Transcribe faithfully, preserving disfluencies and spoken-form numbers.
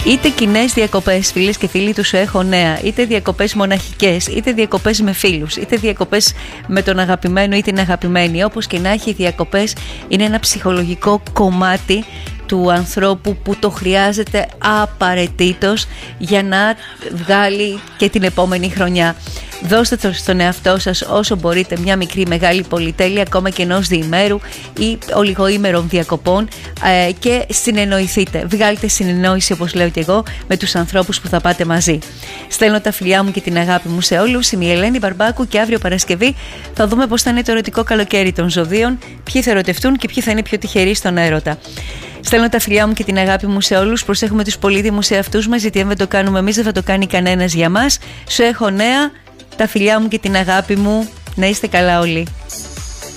Είτε κοινές διακοπές, φίλες και φίλοι του Σου Έχω Νέα, είτε διακοπές μοναχικές, είτε διακοπές με φίλους, είτε διακοπές με τον αγαπημένο ή την αγαπημένη. Όπως και να έχει, οι διακοπές είναι ένα ψυχολογικό κομμάτι του ανθρώπου που το χρειάζεται απαραίτητος για να βγάλει και την επόμενη χρονιά. Δώστε το στον εαυτό σας όσο μπορείτε μια μικρή μεγάλη πολυτέλεια, ακόμα και ενός διημέρου ή ολιγοήμερων διακοπών, ε, και συνεννοηθείτε. Βγάλτε συνεννόηση, όπως λέω και εγώ, με τους ανθρώπους που θα πάτε μαζί. Στέλνω τα φιλιά μου και την αγάπη μου σε όλους. Είμαι η Ελένη Μπαρμπάκου και αύριο Παρασκευή θα δούμε πώς θα είναι το ερωτικό καλοκαίρι των ζωδίων, ποιοι θα ερωτευτούν και ποιοι θα είναι πιο τυχεροί στον έρωτα. Στέλνω τα φιλιά μου και την αγάπη μου σε όλους. Προσέχουμε τους πολύτιμους εαυτούς μας, γιατί αν δεν το κάνουμε εμείς, δεν θα το κάνει κανένας για μας. Σου έχω νέα. Τα φιλιά μου και την αγάπη μου. Να είστε καλά όλοι.